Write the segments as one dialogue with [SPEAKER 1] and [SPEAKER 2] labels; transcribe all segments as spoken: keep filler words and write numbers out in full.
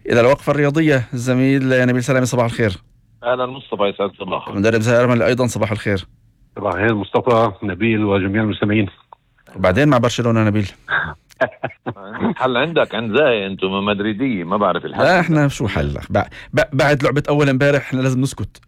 [SPEAKER 1] إلى الوقفة الرياضية الزميل نبيل سلامي، صباح الخير.
[SPEAKER 2] أهلا مصطفى، يسعد صباحك.
[SPEAKER 1] المدرب زهير أرمل أيضا صباح الخير.
[SPEAKER 3] صباح الخير مصطفى، نبيل وجميع المستمعين.
[SPEAKER 1] وبعدين مع برشلونة نبيل.
[SPEAKER 2] الحل عندك عند زاهي، انتم مدريدية ما بعرف الحل.
[SPEAKER 1] لا احنا شو حل بعد لعبة أول امبارح احنا لازم نسكت.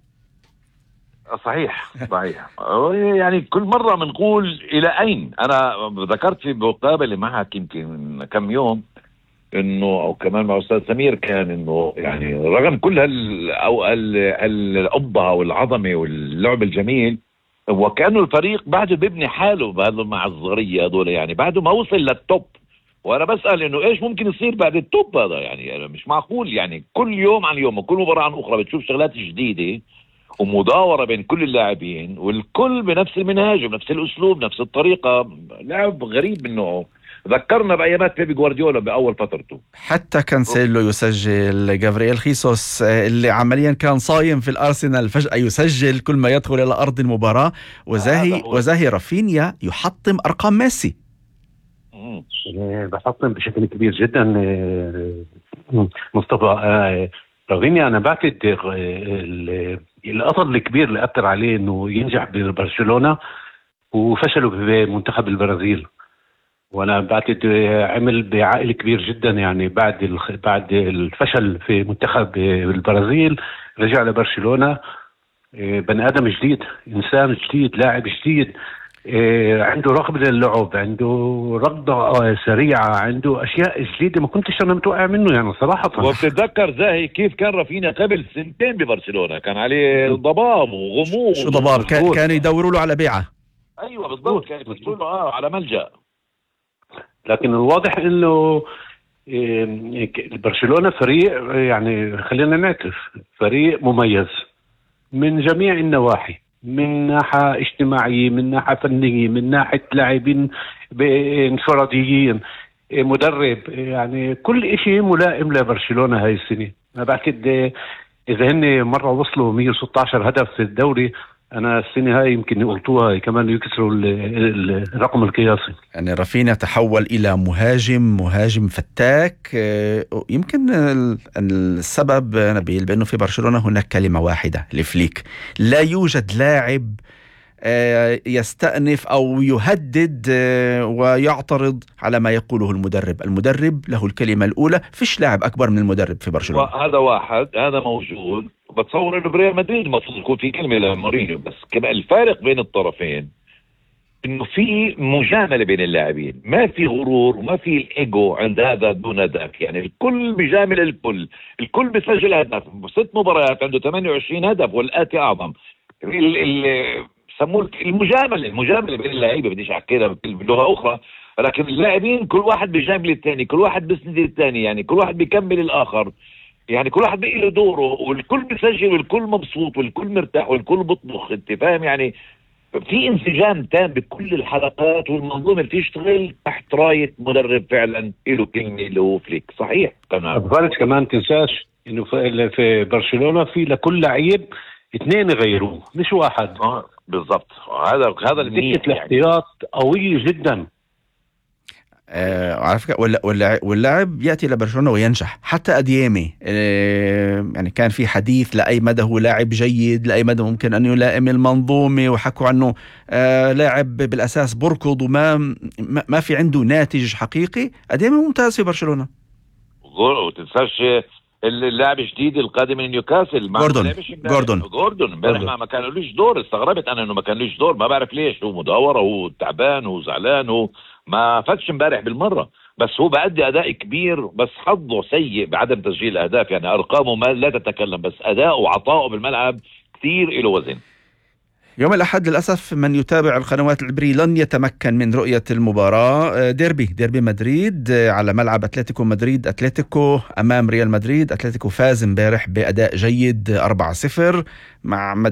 [SPEAKER 2] صحيح صحيح. يعني كل مرة بنقول إلى أين. أنا ذكرت في مقابلة معك يمكن كم يوم انه او كمان مع استاذ سمير كان انه يعني رغم كل هال او القبه والعظمه واللعب الجميل، وكانه الفريق بعده بيبني حاله بهذا مع الصغريه هذول، يعني بعده ما وصل للتوب. وانا بسال انه ايش ممكن يصير بعد التوب هذا؟ يعني مش معقول، يعني كل يوم عن يوم وكل مباراه عن اخرى بتشوف شغلات جديده ومداوره بين كل اللاعبين والكل بنفس المنهاج بنفس الاسلوب نفس الطريقه. لعب غريب منه، ذكرنا بأيامات بيبي جوارديولا بأول فترته.
[SPEAKER 1] حتى كانسيلو يسجل، جابرييل خيسوس اللي عمليا كان صايم في الأرسنال فجأة يسجل كل ما يدخل إلى أرض المباراة، وزاهي وزاهي رافينيا يحطم أرقام ميسي.
[SPEAKER 3] بحطم بشكل كبير جدا مصطفى. رافينيا أنا بعتقد الأثر الكبير اللي أثر عليه إنه ينجح ببرشلونة وفشله بمنتخب البرازيل، وانا بعتقد عمل بعائل كبير جدا. يعني بعد الخ... بعد الفشل في منتخب البرازيل رجع لبرشلونة بني ادم جديد، انسان جديد، لاعب جديد، عنده رغبة للعب، عنده رغبة سريعة، عنده اشياء جديدة ما كنتش انا متوقع منه يعني صراحة.
[SPEAKER 2] وبتتذكر زاهي كيف كان رافينيا قبل سنتين ببرشلونة؟ كان عليه ضباب وغموض.
[SPEAKER 1] شو ضباب؟ كان كانوا يدوروا له على بيعة.
[SPEAKER 2] ايوه بالضبط، كان يدوروا له اه على ملجأ.
[SPEAKER 3] لكن الواضح انه برشلونة فريق، يعني خلينا نعترف، فريق مميز من جميع النواحي، من ناحية اجتماعية، من ناحية فنية، من ناحية لاعبين انفراديين، مدرب، يعني كل شيء ملائم لبرشلونة هاي السنة. أنا بعتقد إذا هن مرة وصلوا مية وستة عشر هدف في الدوري، أنا السنة هاي يمكن يغلطوها كمان يكسروا الرقم القياسي.
[SPEAKER 1] يعني رافينيا تحول إلى مهاجم مهاجم فتاك. يمكن السبب نبيل بأنه في برشلونة هناك كلمة واحدة لفليك، لا يوجد لاعب يستأنف أو يهدد ويعترض على ما يقوله المدرب. المدرب له الكلمة الأولى، فيش لاعب أكبر من المدرب في برشلونة.
[SPEAKER 2] هذا واحد، هذا موجود. بتصور انه بريال مدريد المفروض يكون في كلمه لمورينيو، بس كمان الفارق بين الطرفين انه في مجامله بين اللاعبين، ما في غرور وما في الايجو عند هذا دون ذاك. يعني الكل بيجامل الكل، الكل بيسجل هدف، ست مباريات عنده ثمانية وعشرين هدف والآتي اعظم. سموه المجامله المجامله بين اللعيبه، بديش احكيها بلغه اخرى، لكن اللاعبين كل واحد بيجامل الثاني، كل واحد بيسند الثاني، يعني كل واحد بيكمل الاخر، يعني كل واحد بيقي له دوره، والكل بيسجل والكل مبسوط والكل مرتاح والكل بيطبخ. انت فاهم؟ يعني في انسجام تام بكل الحلقات، والمنظومه بتشتغل تحت رايه مدرب فعلا له كلمه اللي هو فليك. صحيح.
[SPEAKER 3] تمام. فارس كمان تنساش انه في برشلونه في لكل لعيب اثنين يغيروه مش واحد.
[SPEAKER 2] اه بالضبط، هذا هذا اللي
[SPEAKER 3] دكه الاحتياط قويه جدا.
[SPEAKER 1] آه على فكرة واللاعب, واللاعب يأتي لبرشلونة وينجح. حتى أديامي آه يعني كان في حديث لأي مدى هو لاعب جيد، لأي مدى ممكن أن يلائم المنظومة، وحكوا عنه آه لاعب بالأساس بركض وما ما في عنده ناتج حقيقي. أديامي ممتاز في برشلونة.
[SPEAKER 2] وتنساش اللاعب الجديد القادم من نيوكاسل،
[SPEAKER 1] جوردون جوردون
[SPEAKER 2] جوردون امبارح ما كان ليش دور. استغربت انا انه ما كان ليش دور، ما بعرف ليش. هو مداوره، هو تعبان، هو زعلان، هو ما فتش امبارح بالمره، بس هو بأدي اداء كبير، بس حظه سيء بعدم تسجيل اهداف. يعني ارقامه ما لا تتكلم، بس اداؤه وعطائه بالملعب كثير له وزن.
[SPEAKER 1] يوم الأحد للأسف من يتابع القنوات العبرية لن يتمكن من رؤية المباراة. ديربي ديربي مدريد على ملعب أتلتيكو مدريد. أتلتيكو أمام ريال مدريد. أتلتيكو فاز امبارح بأداء جيد أربعة صفر مع